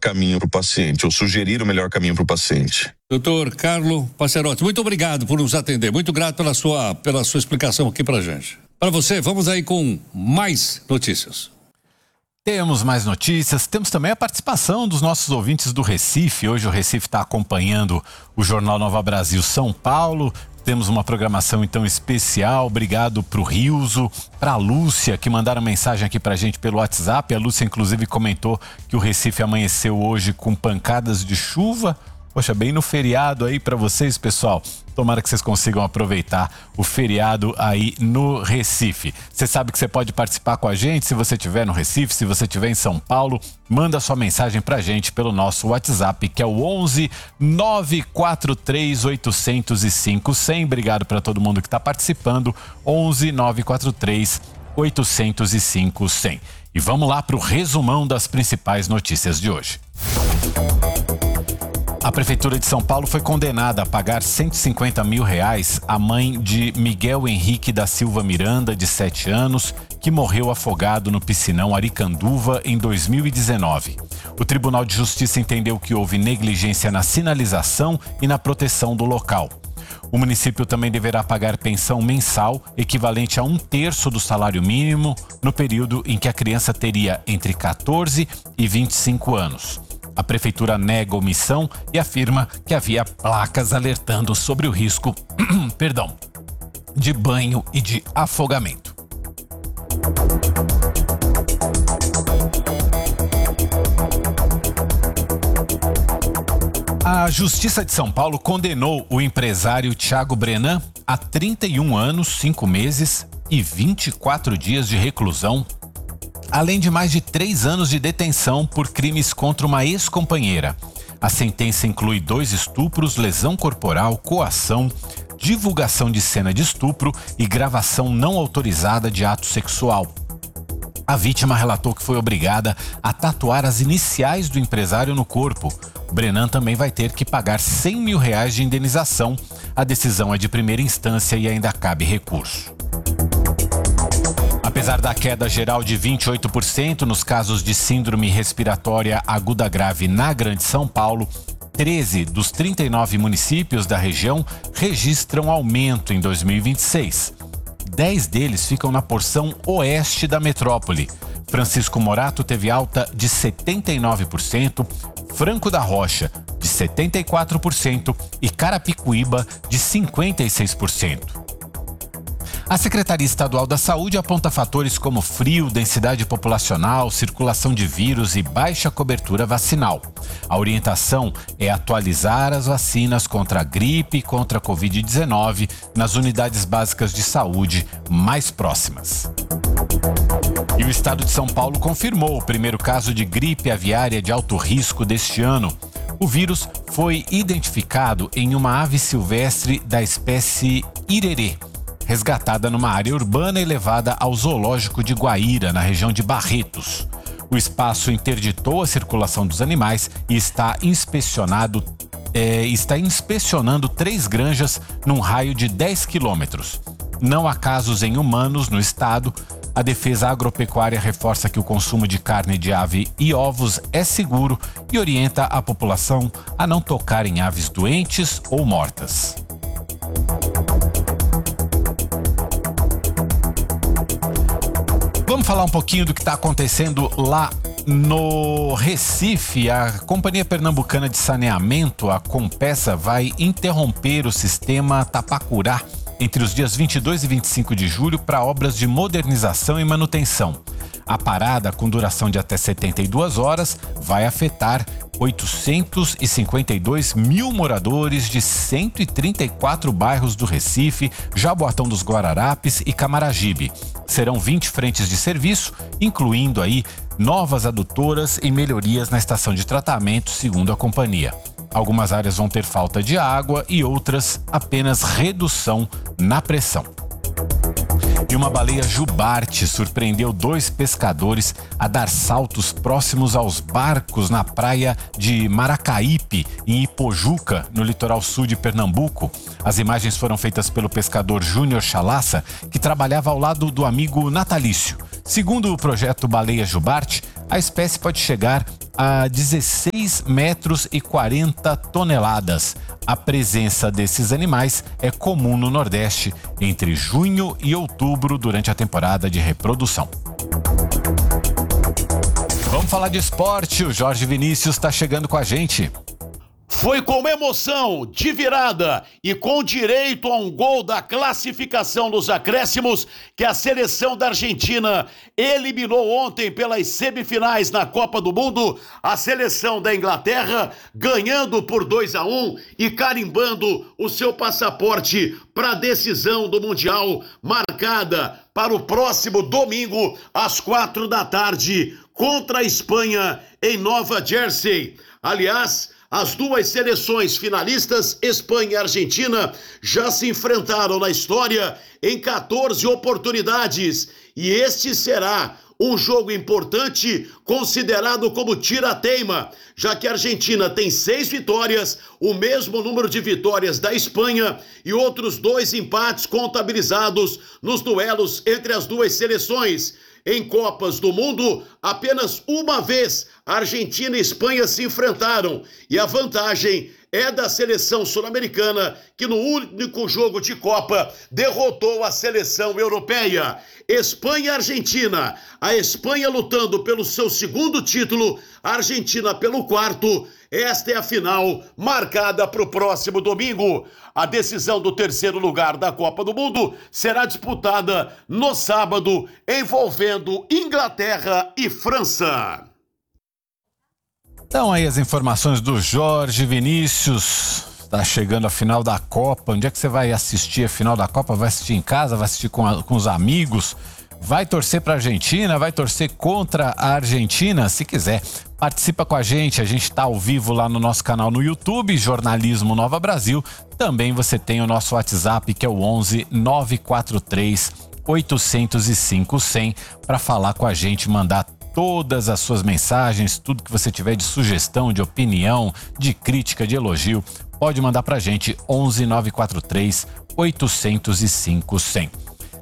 caminho para o paciente, ou sugerir o melhor caminho para o paciente. Doutor Carlo Passerotti, muito obrigado por nos atender, muito grato pela sua explicação aqui pra gente. Para você, vamos aí com mais notícias. Temos mais notícias, temos também a participação dos nossos ouvintes do Recife. Hoje o Recife está acompanhando o Jornal Nova Brasil São Paulo. Temos uma programação então especial. Obrigado pro Rilzo, pra Lúcia, que mandaram mensagem aqui pra gente pelo WhatsApp. A Lúcia inclusive comentou que o Recife amanheceu hoje com pancadas de chuva. Poxa, bem no feriado aí pra vocês, pessoal. Tomara que vocês consigam aproveitar o feriado aí no Recife. Você sabe que você pode participar com a gente se você estiver no Recife, se você estiver em São Paulo. Manda sua mensagem pra gente pelo nosso WhatsApp, que é o 11 943 805 100. Obrigado pra todo mundo que tá participando. 11 943 805 100. E vamos lá pro resumão das principais notícias de hoje. A Prefeitura de São Paulo foi condenada a pagar R$150 mil à mãe de Miguel Henrique da Silva Miranda, de 7 anos, que morreu afogado no piscinão Aricanduva em 2019. O Tribunal de Justiça entendeu que houve negligência na sinalização e na proteção do local. O município também deverá pagar pensão mensal equivalente a 1/3 do salário mínimo no período em que a criança teria entre 14 e 25 anos. A prefeitura nega omissão e afirma que havia placas alertando sobre o risco de banho e de afogamento. A Justiça de São Paulo condenou o empresário Thiago Brenan a 31 anos, 5 meses e 24 dias de reclusão, além de mais de 3 anos de detenção por crimes contra uma ex-companheira. A sentença inclui 2 estupros, lesão corporal, coação, divulgação de cena de estupro e gravação não autorizada de ato sexual. A vítima relatou que foi obrigada a tatuar as iniciais do empresário no corpo. Brenan também vai ter que pagar R$100 mil de indenização. A decisão é de primeira instância e ainda cabe recurso. Apesar da queda geral de 28% nos casos de síndrome respiratória aguda grave na Grande São Paulo, 13 dos 39 municípios da região registram aumento em 2026. 10 deles ficam na porção oeste da metrópole. Francisco Morato teve alta de 79%, Franco da Rocha de 74% e Carapicuíba de 56%. A Secretaria Estadual da Saúde aponta fatores como frio, densidade populacional, circulação de vírus e baixa cobertura vacinal. A orientação é atualizar as vacinas contra a gripe e contra a Covid-19 nas unidades básicas de saúde mais próximas. E o estado de São Paulo confirmou o primeiro caso de gripe aviária de alto risco deste ano. O vírus foi identificado em uma ave silvestre da espécie Irerê, resgatada numa área urbana e levada ao zoológico de Guaíra, na região de Barretos. O espaço interditou a circulação dos animais e está inspecionando 3 granjas num raio de 10 quilômetros. Não há casos em humanos no estado. A Defesa Agropecuária reforça que o consumo de carne de ave e ovos é seguro e orienta a população a não tocar em aves doentes ou mortas. Vamos falar um pouquinho do que está acontecendo lá no Recife. A Companhia Pernambucana de Saneamento, a Compesa, vai interromper o sistema Tapacurá entre os dias 22 e 25 de julho para obras de modernização e manutenção. A parada, com duração de até 72 horas, vai afetar 852 mil moradores de 134 bairros do Recife, Jaboatão dos Guararapes e Camaragibe. Serão 20 frentes de serviço, incluindo aí novas adutoras e melhorias na estação de tratamento, segundo a companhia. Algumas áreas vão ter falta de água e outras apenas redução na pressão. E uma baleia jubarte surpreendeu 2 pescadores a dar saltos próximos aos barcos na praia de Maracaípe, em Ipojuca, no litoral sul de Pernambuco. As imagens foram feitas pelo pescador Júnior Chalassa, que trabalhava ao lado do amigo natalício. Segundo o projeto Baleia Jubarte, a espécie pode chegar a 16 metros e 40 toneladas. A presença desses animais é comum no Nordeste entre junho e outubro durante a temporada de reprodução. Vamos falar de esporte, o Jorge Vinícius está chegando com a gente. Foi com emoção, de virada e com direito a um gol da classificação nos acréscimos que a seleção da Argentina eliminou ontem pelas semifinais na Copa do Mundo a seleção da Inglaterra, ganhando por 2-1 e carimbando o seu passaporte para a decisão do Mundial, marcada para o próximo domingo às 4h contra a Espanha em Nova Jersey. Aliás, as duas seleções finalistas, Espanha e Argentina, já se enfrentaram na história em 14 oportunidades. E este será um jogo importante, considerado como tira-teima, já que a Argentina tem 6 vitórias, o mesmo número de vitórias da Espanha e outros 2 empates contabilizados nos duelos entre as duas seleções. Em Copas do Mundo, apenas uma vez a Argentina e a Espanha se enfrentaram e a vantagem é da seleção sul-americana, que no único jogo de Copa derrotou a seleção europeia. Espanha e Argentina, a Espanha lutando pelo seu segundo título, a Argentina pelo 4º. Esta é a final marcada para o próximo domingo. A decisão do 3º lugar da Copa do Mundo será disputada no sábado, envolvendo Inglaterra e França. Então aí as informações do Jorge Vinícius. Tá chegando a final da Copa. Onde é que você vai assistir a final da Copa? Vai assistir em casa? Vai assistir com os amigos? Vai torcer para a Argentina? Vai torcer contra a Argentina? Se quiser, participa com a gente. A gente está ao vivo lá no nosso canal no YouTube, Jornalismo Nova Brasil. Também você tem o nosso WhatsApp, que é o 11 943 805 100, para falar com a gente, mandar todas as suas mensagens, tudo que você tiver de sugestão, de opinião, de crítica, de elogio, pode mandar pra gente 11 943 805 100.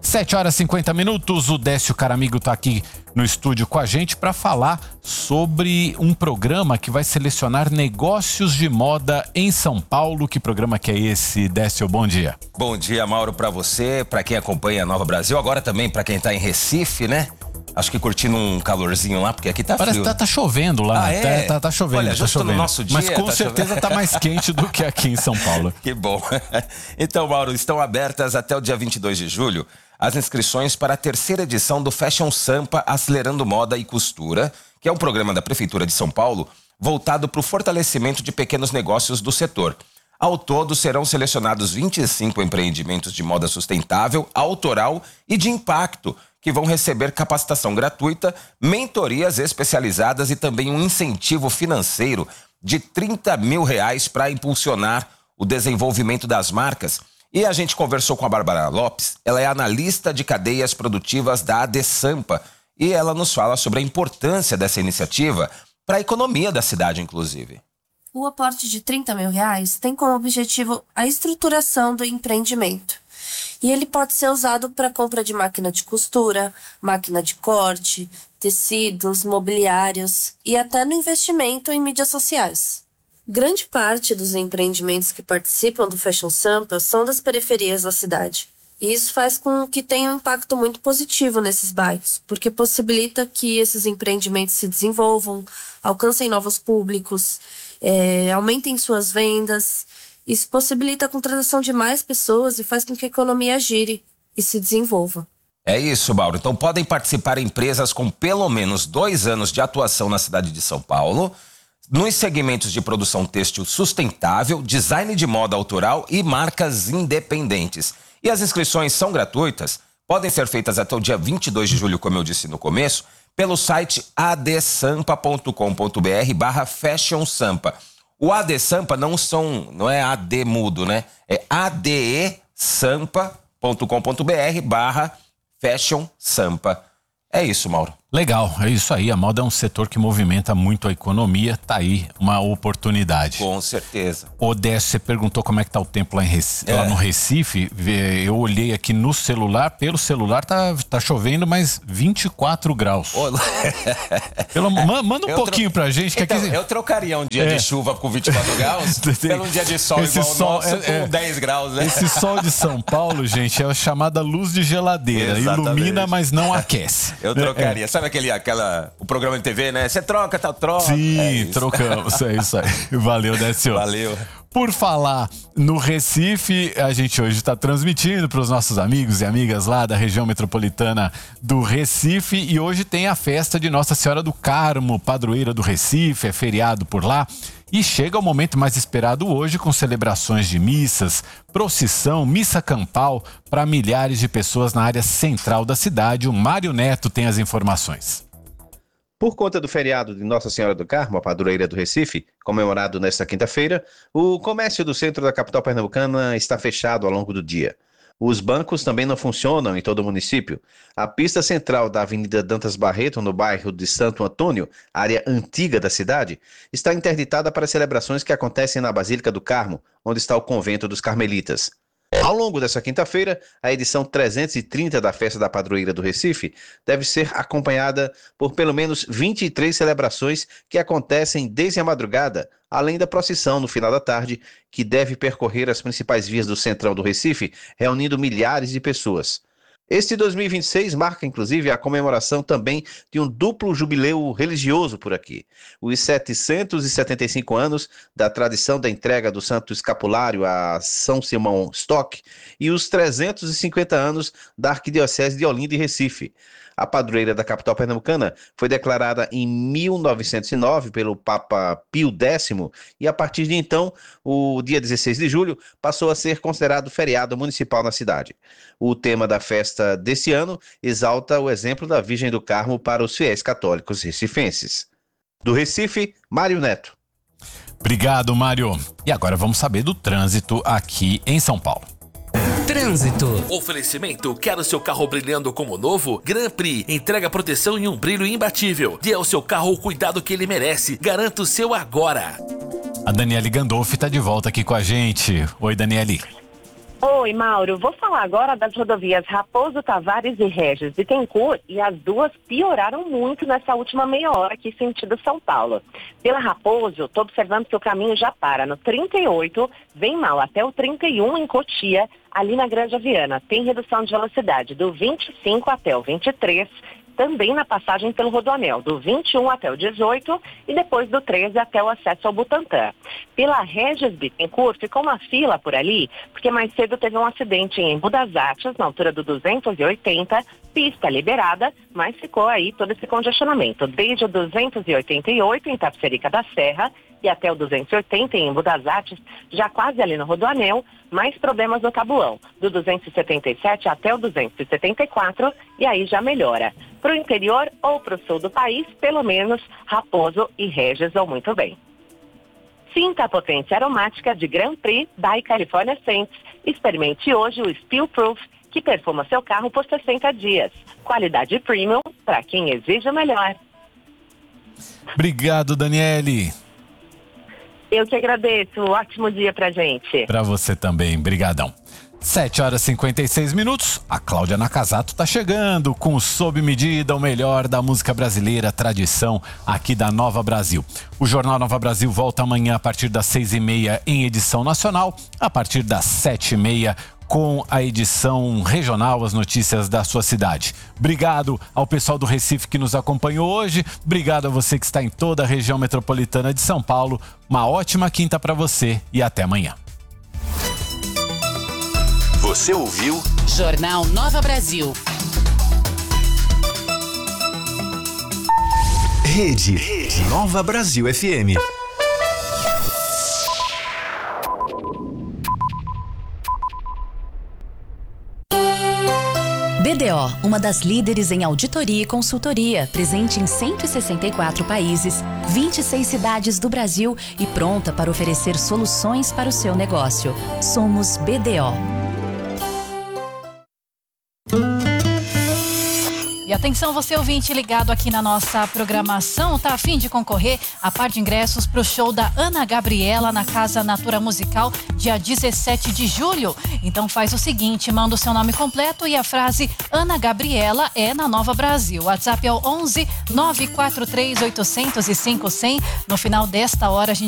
7h50, o Décio Caramigo tá aqui no estúdio com a gente para falar sobre um programa que vai selecionar negócios de moda em São Paulo. Que programa que é esse, Décio? Bom dia. Bom dia, Mauro, para você, para quem acompanha a Nova Brasil, agora também para quem tá em Recife, né? Acho que curtindo um calorzinho lá, porque aqui tá frio. Parece que tá chovendo lá. Ah, é? Tá chovendo. Olha, tá justo chovendo. No nosso dia, mas com tá certeza chovendo. Tá mais quente do que aqui em São Paulo. Que bom. Então, Mauro, estão abertas até o dia 22 de julho as inscrições para a 3ª edição do Fashion Sampa Acelerando Moda e Costura, que é um programa da Prefeitura de São Paulo voltado para o fortalecimento de pequenos negócios do setor. Ao todo, serão selecionados 25 empreendimentos de moda sustentável, autoral e de impacto, que vão receber capacitação gratuita, mentorias especializadas e também um incentivo financeiro de R$30 mil para impulsionar o desenvolvimento das marcas. E a gente conversou com a Bárbara Lopes, ela é analista de cadeias produtivas da ADSampa, e ela nos fala sobre a importância dessa iniciativa para a economia da cidade, inclusive. O aporte de R$30 mil tem como objetivo a estruturação do empreendimento. E ele pode ser usado para compra de máquina de costura, máquina de corte, tecidos, mobiliários e até no investimento em mídias sociais. Grande parte dos empreendimentos que participam do Fashion Sampa são das periferias da cidade. E isso faz com que tenha um impacto muito positivo nesses bairros, porque possibilita que esses empreendimentos se desenvolvam, alcancem novos públicos, aumentem suas vendas. Isso possibilita a contratação de mais pessoas e faz com que a economia gire e se desenvolva. É isso, Mauro. Então podem participar empresas com pelo menos 2 anos de atuação na cidade de São Paulo, nos segmentos de produção têxtil sustentável, design de moda autoral e marcas independentes. E as inscrições são gratuitas, podem ser feitas até o dia 22 de julho, como eu disse no começo, pelo site adsampa.com.br/Fashion Sampa. O ADSampa não é AD mudo, né? É adesampa.com.br/Fashion Sampa. É isso, Mauro. Legal, é isso aí. A moda é um setor que movimenta muito a economia. Tá aí uma oportunidade. Com certeza. Odécio, você perguntou como é que tá o tempo lá, lá no Recife. Eu olhei aqui no celular. Pelo celular tá chovendo, mas 24 graus. Manda um pouquinho pra gente. Que então, aqui... eu trocaria um dia de chuva com 24 graus pelo um dia de sol igual o nosso com 10 graus, né? Esse sol de São Paulo, gente, é a chamada luz de geladeira. Exatamente. Ilumina, mas não aquece. Eu trocaria. Sabe o programa de TV, né? Você troca, troca. Sim, trocamos. É isso aí. Valeu, Décio. Valeu. Por falar no Recife, a gente hoje está transmitindo para os nossos amigos e amigas lá da região metropolitana do Recife, e hoje tem a festa de Nossa Senhora do Carmo, padroeira do Recife, é feriado por lá. E chega o momento mais esperado hoje, com celebrações de missas, procissão, missa campal para milhares de pessoas na área central da cidade. O Mário Neto tem as informações. Por conta do feriado de Nossa Senhora do Carmo, a padroeira do Recife, comemorado nesta quinta-feira, o comércio do centro da capital pernambucana está fechado ao longo do dia. Os bancos também não funcionam em todo o município. A pista central da Avenida Dantas Barreto, no bairro de Santo Antônio, área antiga da cidade, está interditada para celebrações que acontecem na Basílica do Carmo, onde está o convento dos Carmelitas. Ao longo dessa quinta-feira, a edição 330 da Festa da Padroeira do Recife deve ser acompanhada por pelo menos 23 celebrações que acontecem desde a madrugada, além da procissão no final da tarde, que deve percorrer as principais vias do centrão do Recife, reunindo milhares de pessoas. Este 2026 marca, inclusive, a comemoração também de um duplo jubileu religioso por aqui. Os 775 anos da tradição da entrega do Santo Escapulário a São Simão Stock e os 350 anos da Arquidiocese de Olinda e Recife. A padroeira da capital pernambucana foi declarada em 1909 pelo Papa Pio X e, a partir de então, o dia 16 de julho passou a ser considerado feriado municipal na cidade. O tema da festa desse ano exalta o exemplo da Virgem do Carmo para os fiéis católicos recifenses. Do Recife, Mário Neto. Obrigado, Mário. E agora vamos saber do trânsito aqui em São Paulo. Trânsito. Oferecimento: quer o seu carro brilhando como novo? Grand Prix entrega proteção e um brilho imbatível. Dê ao seu carro o cuidado que ele merece. Garanta o seu agora. A Daniele Gandolfi está de volta aqui com a gente. Oi, Daniele. Oi, Mauro. Vou falar agora das rodovias Raposo Tavares e Regis Bittencourt, e as duas pioraram muito nessa última meia hora aqui sentido São Paulo. Pela Raposo, estou observando que o caminho já para no 38, vem mal até o 31 em Cotia, ali na Granja Viana. Tem redução de velocidade do 25 até o 23, também na passagem pelo Rodoanel, do 21 até o 18 e depois do 13 até o acesso ao Butantã. Pela Regis Bittencourt ficou uma fila por ali, porque mais cedo teve um acidente em Embu das Artes, na altura do 280, pista liberada, mas ficou aí todo esse congestionamento, desde o 288 em Tapicerica da Serra e até o 280 em Embu das Artes, já quase ali no Rodoanel, mais problemas no Tabuão, do 277 até o 274, e aí já melhora. Para o interior ou para o sul do país, pelo menos Raposo e Regis vão muito bem. Sinta a potência aromática de Grand Prix by California Scents. Experimente hoje o Spill Proof, que perfuma seu carro por 60 dias. Qualidade premium para quem exige o melhor. Obrigado, Daniele. Eu que agradeço. Ótimo dia pra gente. Pra você também. Brigadão. 7h56. A Cláudia Nakazato tá chegando com o Sob Medida, o melhor da música brasileira, tradição aqui da Nova Brasil. O Jornal Nova Brasil volta amanhã a partir das 6h30 em edição nacional, a partir das 7h30 com a edição regional, as notícias da sua cidade. Obrigado ao pessoal do Recife que nos acompanhou hoje. Obrigado a você que está em toda a região metropolitana de São Paulo. Uma ótima quinta para você e até amanhã. Você ouviu? Jornal Nova Brasil. Rede Nova Brasil FM. BDO, uma das líderes em auditoria e consultoria, presente em 164 países, 26 cidades do Brasil e pronta para oferecer soluções para o seu negócio. Somos BDO. E atenção, você ouvinte ligado aqui na nossa programação, tá a fim de concorrer a par de ingressos para o show da Ana Gabriela na Casa Natura Musical, dia 17 de julho. Então faz o seguinte, manda o seu nome completo e a frase Ana Gabriela é na Nova Brasil. WhatsApp é o 11 943 805 100. No final desta hora a gente